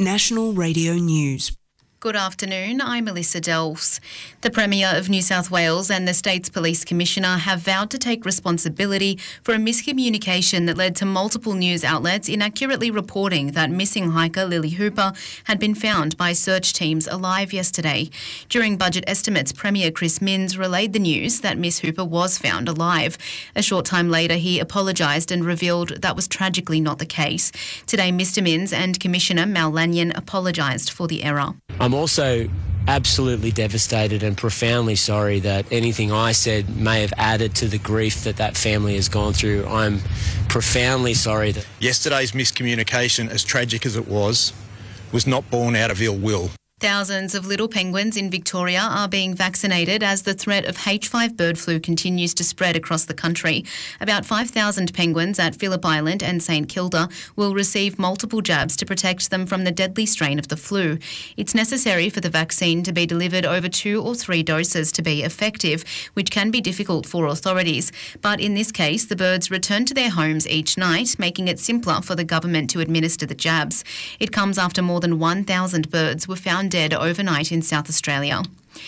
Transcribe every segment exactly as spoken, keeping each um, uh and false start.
National Radio News. Good afternoon, I'm Melissa Delves. The Premier of New South Wales and the state's Police Commissioner have vowed to take responsibility for a miscommunication that led to multiple news outlets inaccurately reporting that missing hiker Lily Hooper had been found by search teams alive yesterday. During budget estimates, Premier Chris Minns relayed the news that Miss Hooper was found alive. A short time later, he apologised and revealed that was tragically not the case. Today, Mr Minns and Commissioner Mal Lanyon apologised for the error. I'm also absolutely devastated and profoundly sorry that anything I said may have added to the grief that that family has gone through. I'm profoundly sorry that... Yesterday's miscommunication, as tragic as it was, was not born out of ill will. Thousands of little penguins in Victoria are being vaccinated as the threat of H five bird flu continues to spread across the country. About five thousand penguins at Phillip Island and St Kilda will receive multiple jabs to protect them from the deadly strain of the flu. It's necessary for the vaccine to be delivered over two or three doses to be effective, which can be difficult for authorities. But in this case, the birds return to their homes each night, making it simpler for the government to administer the jabs. It comes after more than one thousand birds were found dead overnight in South Australia.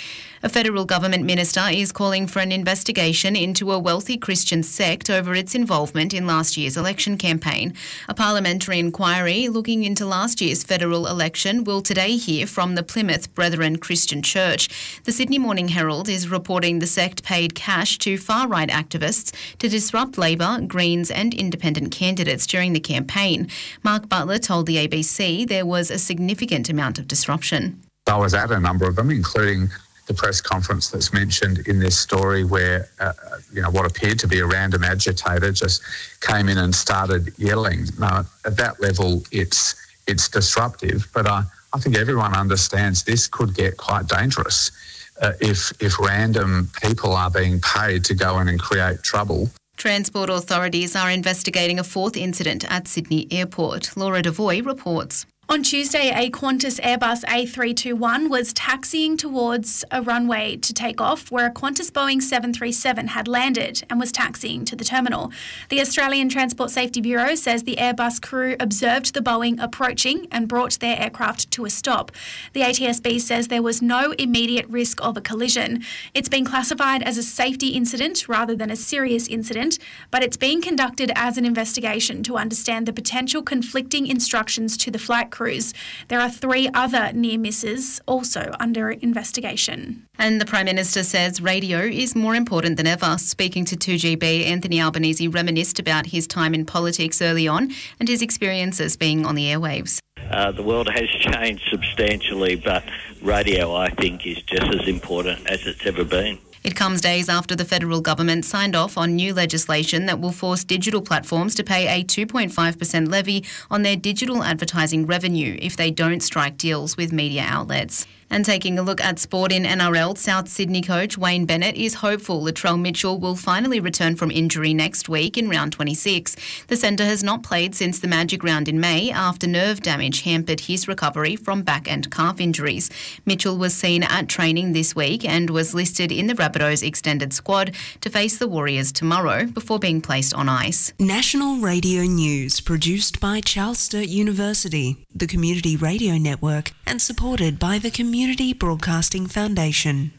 A federal government minister is calling for an investigation into a wealthy Christian sect over its involvement in last year's election campaign. A parliamentary inquiry looking into last year's federal election will today hear from the Plymouth Brethren Christian Church. The Sydney Morning Herald is reporting the sect paid cash to far-right activists to disrupt Labor, Greens and independent candidates during the campaign. Mark Butler told the A B C there was a significant amount of disruption. I was at a number of them, including the press conference that's mentioned in this story where, uh, you know, what appeared to be a random agitator just came in and started yelling. Now, at that level, it's it's disruptive, but uh, I think everyone understands this could get quite dangerous uh, if if random people are being paid to go in and create trouble. Transport authorities are investigating a fourth incident at Sydney Airport. Laura Devoy reports. On Tuesday, a Qantas Airbus A three twenty-one was taxiing towards a runway to take off where a Qantas Boeing seven thirty-seven had landed and was taxiing to the terminal. The Australian Transport Safety Bureau says the Airbus crew observed the Boeing approaching and brought their aircraft to a stop. The A T S B says there was no immediate risk of a collision. It's been classified as a safety incident rather than a serious incident, but it's being conducted as an investigation to understand the potential conflicting instructions to the flight crews. There are three other near misses also under investigation. And the Prime Minister says radio is more important than ever. Speaking to two G B, Anthony Albanese reminisced about his time in politics early on and his experiences being on the airwaves. Uh, the world has changed substantially, but radio, I think, is just as important as it's ever been. It comes days after the federal government signed off on new legislation that will force digital platforms to pay a two point five percent levy on their digital advertising revenue if they don't strike deals with media outlets. And taking a look at sport in N R L, South Sydney coach Wayne Bennett is hopeful Latrell Mitchell will finally return from injury next week in round twenty-six. The centre has not played since the Magic round in May after nerve damage hampered his recovery from back and calf injuries. Mitchell was seen at training this week and was listed in the Rabbitohs extended squad to face the Warriors tomorrow before being placed on ice. National Radio News, produced by Charles Sturt University, the Community Radio Network, and supported by the Community Broadcasting Foundation.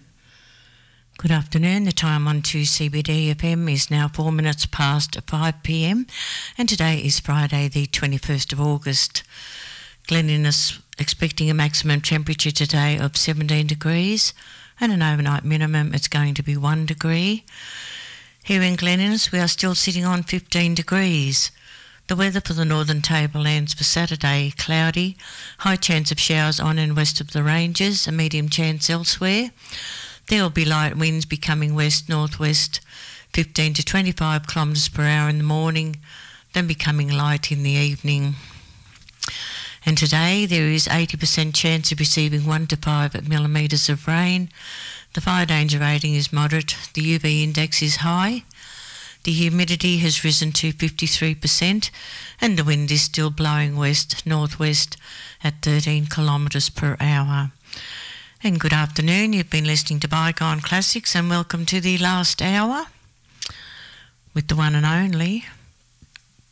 Good afternoon. The time on two C B D F M is now four minutes past five p m and today is Friday the twenty-first of August. Glen Innes expecting a maximum temperature today of seventeen degrees and an overnight minimum it's going to be one degree. Here in Glen Innes we are still sitting on fifteen degrees. The weather for the northern tablelands for Saturday, cloudy, high chance of showers on and west of the ranges, a medium chance elsewhere. There will be light winds becoming west-northwest, fifteen to twenty-five kilometres per hour in the morning, then becoming light in the evening. And today there is eighty percent chance of receiving one to five millimetres of rain. The fire danger rating is moderate, the U V index is high. The humidity has risen to fifty-three percent and the wind is still blowing west-northwest at thirteen kilometres per hour. And good afternoon, you've been listening to Bygone Classics and welcome to the last hour with the one and only